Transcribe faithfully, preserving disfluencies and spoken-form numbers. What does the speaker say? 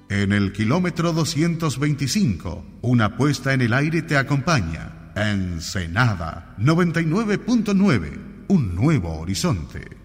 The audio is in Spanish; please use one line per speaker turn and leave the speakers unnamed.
En el kilómetro doscientos veinticinco, una puesta en el aire te acompaña. Ensenada noventa y nueve punto nueve, un nuevo horizonte.